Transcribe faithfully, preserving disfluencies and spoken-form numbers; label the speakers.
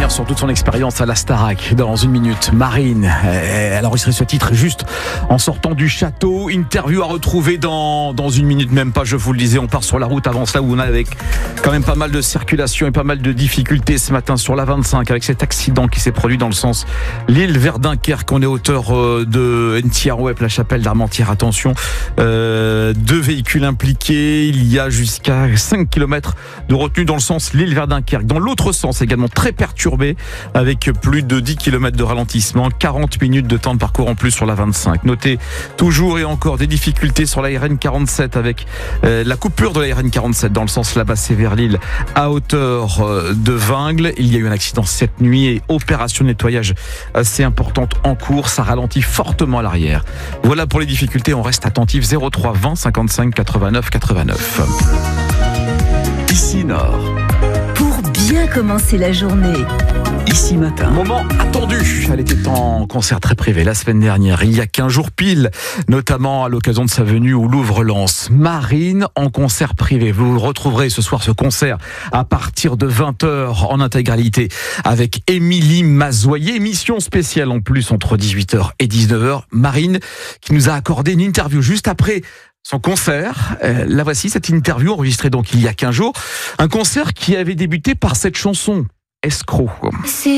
Speaker 1: revenir sur toute son expérience à la Starac dans une minute. Marine, elle a enregistré ce titre juste en sortant du château. Interview à retrouver dans, dans une minute, même pas, je vous le disais. On part sur la route avant cela où on a avec quand même pas mal de circulation et pas mal de difficultés ce matin sur la vingt-cinq avec cet accident qui s'est produit dans le sens Lille vers Dunkerque. On est hauteur de Entières-Ouep, la chapelle d'Armentières. Attention, euh, deux véhicules impliqués. Il y a jusqu'à cinq kilomètres de retenue dans le sens Lille vers Dunkerque. Dans l'autre sens également très perturbé avec plus de dix kilomètres de ralentissement, quarante minutes de temps de parcours en plus sur la vingt-cinq. Notez toujours et encore des difficultés sur la R N quarante-sept avec euh, la coupure de la R N quarante-sept dans le sens là-bas, c'est vers Lille à hauteur euh, de Vingles. Il y a eu un accident cette nuit et opération de nettoyage assez importante en cours. Ça ralentit fortement à l'arrière. Voilà pour les difficultés. On reste attentif. zéro trois vingt cinquante-cinq quatre-vingt-neuf quatre-vingt-neuf.
Speaker 2: Ici Nord.
Speaker 3: Pour bien commencer la journée.
Speaker 2: Ici Matin.
Speaker 1: Moment attendu. Elle était en concert très privé la semaine dernière, il y a quinze jours pile, notamment à l'occasion de sa venue au Louvre-Lens. Marine en concert privé. Vous retrouverez ce soir ce concert à partir de vingt heures en intégralité avec Émilie Mazoyer. Émission spéciale en plus entre dix-huit heures et dix-neuf heures. Marine qui nous a accordé une interview juste après son concert. Euh, la voici, cette interview enregistrée donc il y a quinze jours. Un concert qui avait débuté par cette chanson Escroc.
Speaker 3: C'est